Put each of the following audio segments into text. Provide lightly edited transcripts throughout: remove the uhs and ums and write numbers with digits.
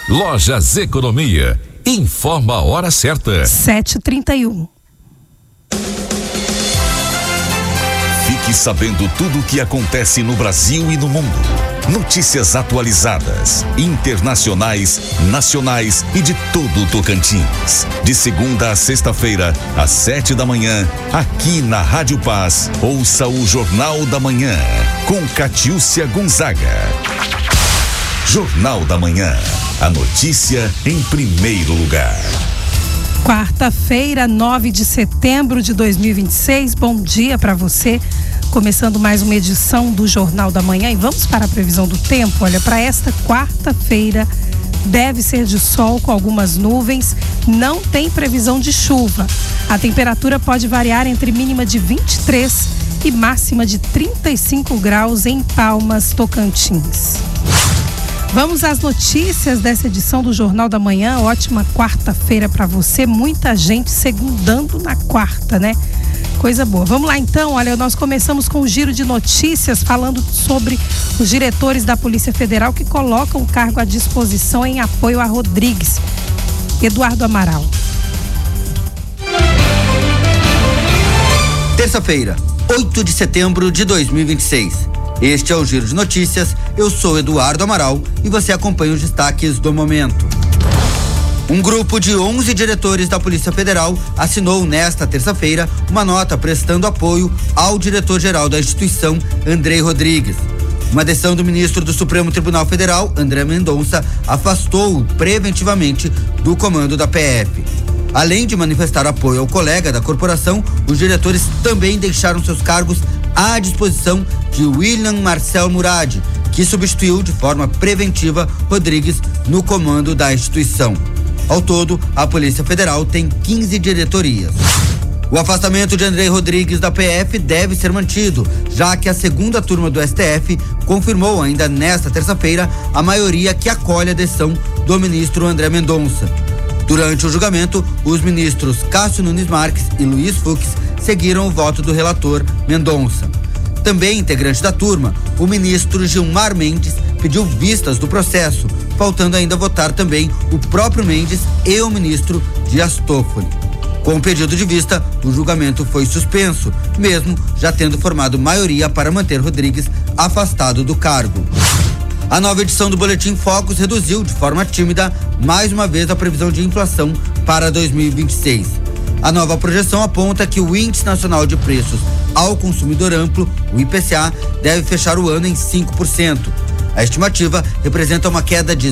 Lojas Economia. Informa a hora certa. 7h31. Fique sabendo tudo o que acontece no Brasil e no mundo. Notícias atualizadas, internacionais, nacionais e de todo o Tocantins. De segunda a sexta-feira, às 7h, aqui na Rádio Paz, ouça o Jornal da Manhã, com Catiúcia Gonzaga. Jornal da Manhã, a notícia em primeiro lugar. Quarta-feira, 9 de setembro de 2026, bom dia para você. Começando mais uma edição do Jornal da Manhã e vamos para a previsão do tempo. Olha, para esta quarta-feira deve ser de sol com algumas nuvens, não tem previsão de chuva. A temperatura pode variar entre mínima de 23 e máxima de 35 graus em Palmas, Tocantins. Vamos às notícias dessa edição do Jornal da Manhã. Ótima quarta-feira para você, muita gente segundando na quarta, né? Coisa boa. Vamos lá então, olha, nós começamos com o giro de notícias falando sobre os diretores da Polícia Federal que colocam o cargo à disposição em apoio a Rodrigues. Eduardo Amaral. Terça-feira, 8 de setembro de 2026. Este é o Giro de Notícias, eu sou Eduardo Amaral e você acompanha os destaques do momento. Um grupo de 11 diretores da Polícia Federal assinou nesta terça-feira uma nota prestando apoio ao diretor-geral da instituição, Andrei Rodrigues. Uma decisão do ministro do Supremo Tribunal Federal, André Mendonça, afastou-o preventivamente do comando da PF. Além de manifestar apoio ao colega da corporação, os diretores também deixaram seus cargos à disposição de William Marcel Murad, que substituiu de forma preventiva Rodrigues no comando da instituição. Ao todo, a Polícia Federal tem 15 diretorias. O afastamento de Andrei Rodrigues da PF deve ser mantido, já que a segunda turma do STF confirmou ainda nesta terça-feira a maioria que acolhe a decisão do ministro André Mendonça. Durante o julgamento, os ministros Cássio Nunes Marques e Luiz Fux seguiram o voto do relator Mendonça. Também integrante da turma, o ministro Gilmar Mendes pediu vistas do processo, faltando ainda votar também o próprio Mendes e o ministro Dias Toffoli. Com o pedido de vista, o julgamento foi suspenso, mesmo já tendo formado maioria para manter Rodrigues afastado do cargo. A nova edição do Boletim Focus reduziu de forma tímida mais uma vez a previsão de inflação para 2026. A nova projeção aponta que o Índice Nacional de Preços ao Consumidor Amplo, o IPCA, deve fechar o ano em 5%. A estimativa representa uma queda de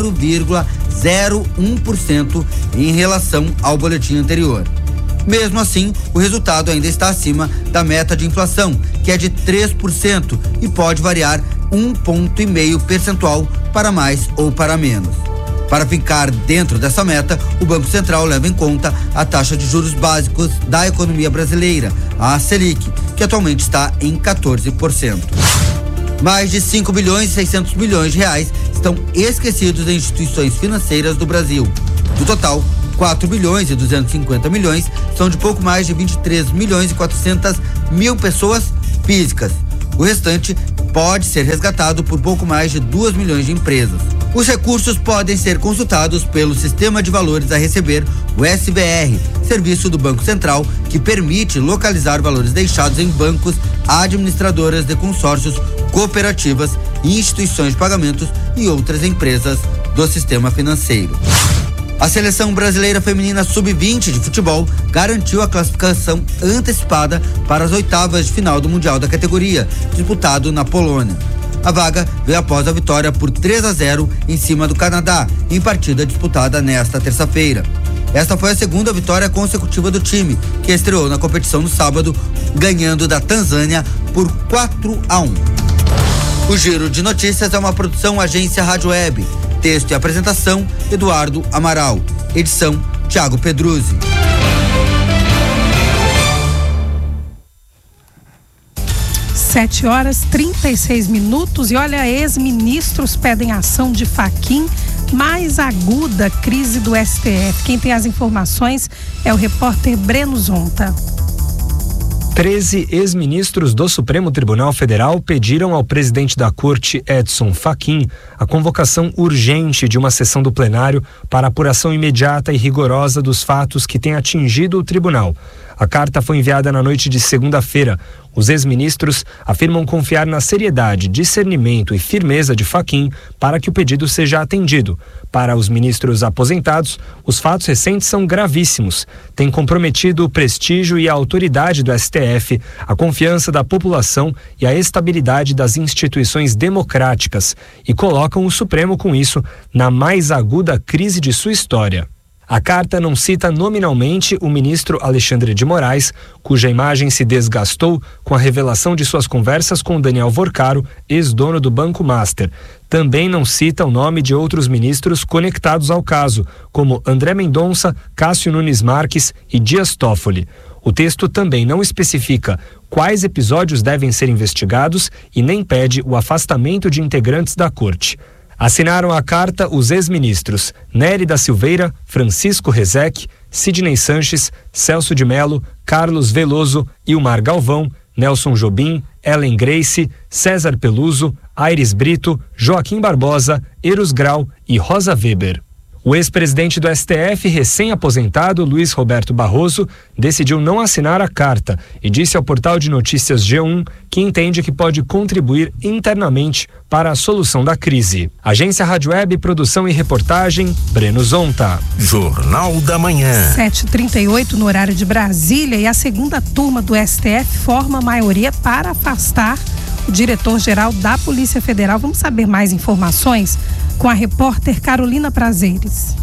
0,01% em relação ao boletim anterior. Mesmo assim, o resultado ainda está acima da meta de inflação, que é de 3%, e pode variar 1,5 ponto percentual para mais ou para menos. Para ficar dentro dessa meta, o Banco Central leva em conta a taxa de juros básicos da economia brasileira, a Selic, que atualmente está em 14%. Mais de 5 bilhões e 600 milhões de reais estão esquecidos em instituições financeiras do Brasil. Do total, 4 bilhões e 250 milhões são de pouco mais de 23 milhões e 400 mil pessoas físicas. O restante pode ser resgatado por pouco mais de 2 milhões de empresas. Os recursos podem ser consultados pelo Sistema de Valores a Receber, o SVR, serviço do Banco Central, que permite localizar valores deixados em bancos, administradoras de consórcios, cooperativas, instituições de pagamentos e outras empresas do sistema financeiro. A Seleção Brasileira Feminina Sub-20 de futebol garantiu a classificação antecipada para as oitavas de final do Mundial da categoria, disputado na Polônia. A vaga veio após a vitória por 3-0 em cima do Canadá, em partida disputada nesta terça-feira. Esta foi a segunda vitória consecutiva do time, que estreou na competição no sábado, ganhando da Tanzânia por 4-1. O Giro de Notícias é uma produção Agência Rádio Web. Texto e apresentação, Eduardo Amaral. Edição, Thiago Pedruzzi. 7h36 e olha, ex-ministros pedem ação de Fachin, mais aguda crise do STF. Quem tem as informações é o repórter Breno Zonta. 13 ex-ministros do Supremo Tribunal Federal pediram ao presidente da Corte, Edson Fachin, a convocação urgente de uma sessão do plenário para apuração imediata e rigorosa dos fatos que têm atingido o tribunal. A carta foi enviada na noite de segunda-feira. Os ex-ministros afirmam confiar na seriedade, discernimento e firmeza de Fachin para que o pedido seja atendido. Para os ministros aposentados, os fatos recentes são gravíssimos. Têm comprometido o prestígio e a autoridade do STF, a confiança da população e a estabilidade das instituições democráticas e colocam o Supremo, com isso, na mais aguda crise de sua história. A carta não cita nominalmente o ministro Alexandre de Moraes, cuja imagem se desgastou com a revelação de suas conversas com Daniel Vorcaro, ex-dono do Banco Master. Também não cita o nome de outros ministros conectados ao caso, como André Mendonça, Cássio Nunes Marques e Dias Toffoli. O texto também não especifica quais episódios devem ser investigados e nem pede o afastamento de integrantes da Corte. Assinaram a carta os ex-ministros Nery da Silveira, Francisco Rezec, Sidney Sanches, Celso de Mello, Carlos Veloso, Ilmar Galvão, Nelson Jobim, Ellen Grace, César Peluso, Aires Brito, Joaquim Barbosa, Eros Grau e Rosa Weber. O ex-presidente do STF, recém-aposentado, Luiz Roberto Barroso, decidiu não assinar a carta e disse ao portal de notícias G1 que entende que pode contribuir internamente para a solução da crise. Agência Rádio Web, produção e reportagem, Breno Zonta. Jornal da Manhã. 7h38 no horário de Brasília, e a segunda turma do STF forma a maioria para afastar o diretor-geral da Polícia Federal. Vamos saber mais informações com a repórter Carolina Prazeres.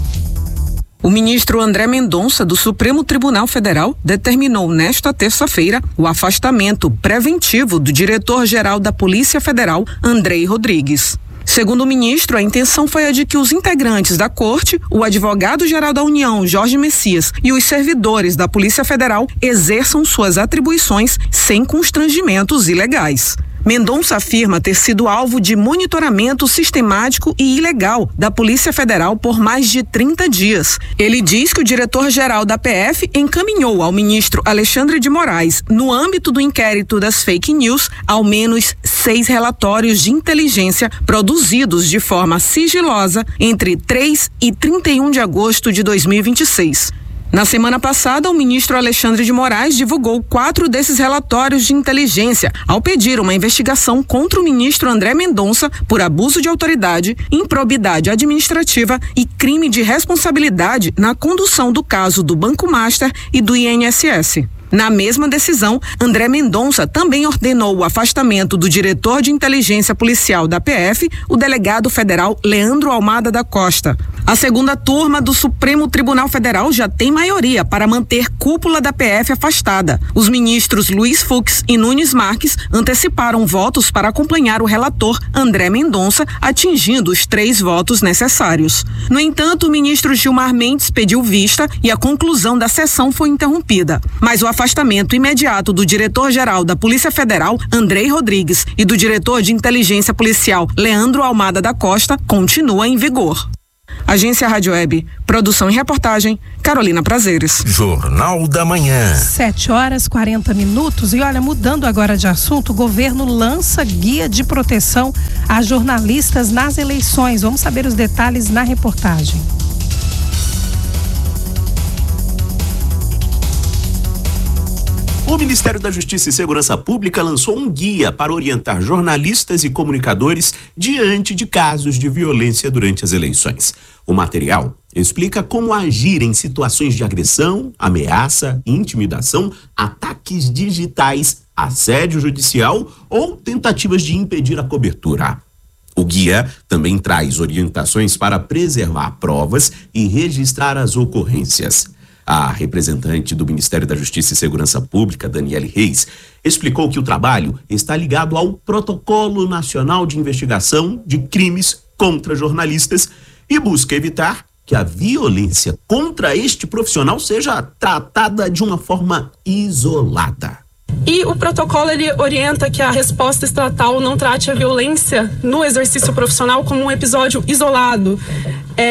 O ministro André Mendonça, do Supremo Tribunal Federal, determinou nesta terça-feira o afastamento preventivo do diretor-geral da Polícia Federal, Andrei Rodrigues. Segundo o ministro, a intenção foi a de que os integrantes da Corte, o advogado-geral da União, Jorge Messias, e os servidores da Polícia Federal exerçam suas atribuições sem constrangimentos ilegais. Mendonça afirma ter sido alvo de monitoramento sistemático e ilegal da Polícia Federal por mais de 30 dias. Ele diz que o diretor-geral da PF encaminhou ao ministro Alexandre de Moraes, no âmbito do inquérito das fake news, ao menos 6 relatórios de inteligência produzidos de forma sigilosa entre 3 e 31 de agosto de 2026. Na semana passada, o ministro Alexandre de Moraes divulgou 4 desses relatórios de inteligência, ao pedir uma investigação contra o ministro André Mendonça por abuso de autoridade, improbidade administrativa e crime de responsabilidade na condução do caso do Banco Master e do INSS. Na mesma decisão, André Mendonça também ordenou o afastamento do diretor de inteligência policial da PF, o delegado federal Leandro Almada da Costa. A segunda turma do Supremo Tribunal Federal já tem maioria para manter cúpula da PF afastada. Os ministros Luiz Fux e Nunes Marques anteciparam votos para acompanhar o relator André Mendonça, atingindo os 3 votos necessários. No entanto, o ministro Gilmar Mendes pediu vista e a conclusão da sessão foi interrompida. Mas o afastamento imediato do diretor-geral da Polícia Federal, Andrei Rodrigues, e do diretor de inteligência policial, Leandro Almada da Costa, continua em vigor. Agência Rádio Web, produção e reportagem, Carolina Prazeres. Jornal da Manhã. 7h40. E olha, mudando agora de assunto, o governo lança guia de proteção a jornalistas nas eleições. Vamos saber os detalhes na reportagem. O Ministério da Justiça e Segurança Pública lançou um guia para orientar jornalistas e comunicadores diante de casos de violência durante as eleições. O material explica como agir em situações de agressão, ameaça, intimidação, ataques digitais, assédio judicial ou tentativas de impedir a cobertura. O guia também traz orientações para preservar provas e registrar as ocorrências. A representante do Ministério da Justiça e Segurança Pública, Daniele Reis, explicou que o trabalho está ligado ao Protocolo Nacional de Investigação de Crimes contra Jornalistas e busca evitar que a violência contra este profissional seja tratada de uma forma isolada. E o protocolo, ele orienta que a resposta estatal não trate a violência no exercício profissional como um episódio isolado.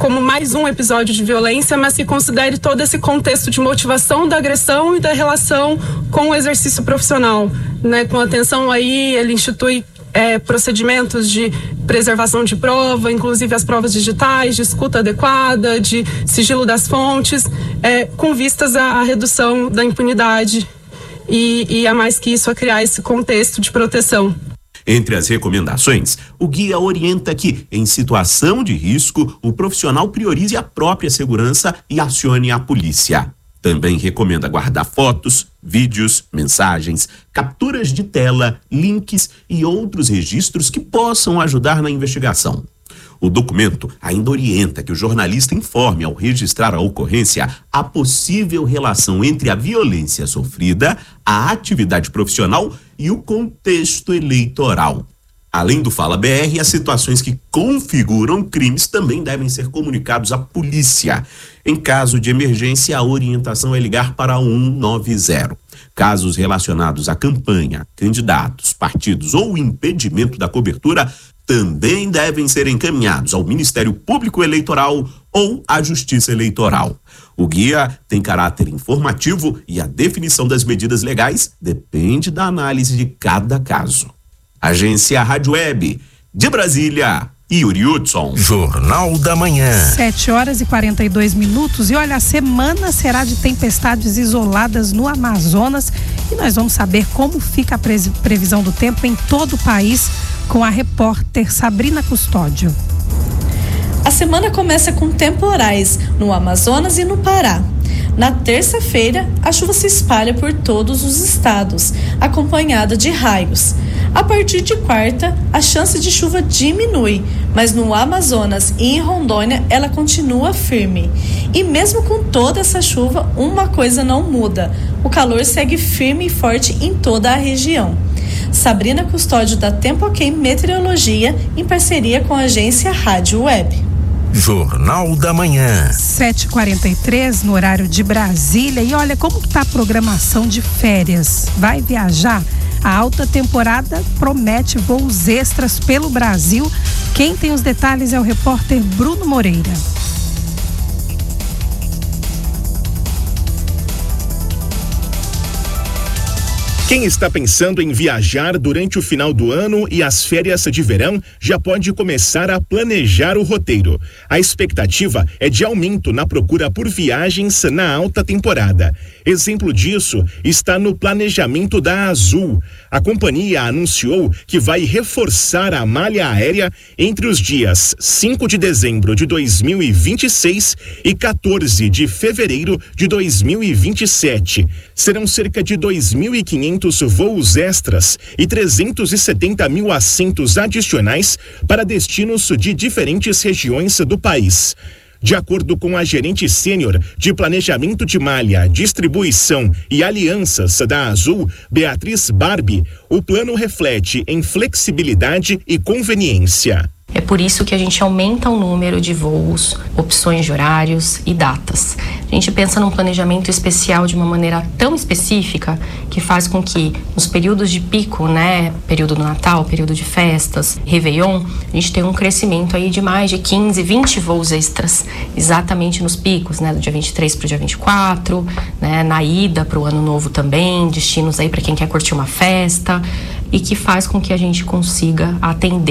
como mais um episódio de violência, mas que considere todo esse contexto de motivação da agressão e da relação com o exercício profissional, né? Com atenção aí, ele institui procedimentos de preservação de prova, inclusive as provas digitais, de escuta adequada, de sigilo das fontes, com vistas à redução da impunidade e a mais que isso, a criar esse contexto de proteção. Entre as recomendações, o guia orienta que, em situação de risco, o profissional priorize a própria segurança e acione a polícia. Também recomenda guardar fotos, vídeos, mensagens, capturas de tela, links e outros registros que possam ajudar na investigação. O documento ainda orienta que o jornalista informe, ao registrar a ocorrência, a possível relação entre a violência sofrida, a atividade profissional e o contexto eleitoral. Além do Fala BR, as situações que configuram crimes também devem ser comunicados à polícia. Em caso de emergência, a orientação é ligar para 190. Casos relacionados à campanha, candidatos, partidos ou impedimento da cobertura também devem ser encaminhados ao Ministério Público Eleitoral ou à Justiça Eleitoral. O guia tem caráter informativo e a definição das medidas legais depende da análise de cada caso. Agência Rádio Web, de Brasília, Yuri Hudson. Jornal da Manhã. 7h42. E olha, a semana será de tempestades isoladas no Amazonas e nós vamos saber como fica a previsão do tempo em todo o país com a repórter Sabrina Custódio. A semana começa com temporais no Amazonas e no Pará. Na terça-feira, a chuva se espalha por todos os estados, acompanhada de raios. A partir de quarta, a chance de chuva diminui, mas no Amazonas e em Rondônia ela continua firme. E mesmo com toda essa chuva, uma coisa não muda: o calor segue firme e forte em toda a região. Sabrina Custódio, da Tempo OK Meteorologia, em parceria com a agência Rádio Web. Jornal da Manhã. 7h43 no horário de Brasília. E olha como está a programação de férias. Vai viajar? A alta temporada promete voos extras pelo Brasil. Quem tem os detalhes é o repórter Bruno Moreira. Quem está pensando em viajar durante o final do ano e as férias de verão já pode começar a planejar o roteiro. A expectativa é de aumento na procura por viagens na alta temporada. Exemplo disso está no planejamento da Azul. A companhia anunciou que vai reforçar a malha aérea entre os dias 5 de dezembro de 2026 e 14 de fevereiro de 2027. Serão cerca de 2.500 voos extras e 370 mil assentos adicionais para destinos de diferentes regiões do país. De acordo com a gerente sênior de planejamento de malha, distribuição e alianças da Azul, Beatriz Barbie, o plano reflete em flexibilidade e conveniência. É por isso que a gente aumenta o número de voos, opções de horários e datas. A gente pensa num planejamento especial de uma maneira tão específica que faz com que nos períodos de pico, né, período do Natal, período de festas, Réveillon, a gente tem um crescimento aí de mais de 15, 20 voos extras, exatamente nos picos, né, do dia 23 para o dia 24, né, na ida para o Ano Novo também, destinos aí para quem quer curtir uma festa, e que faz com que a gente consiga atender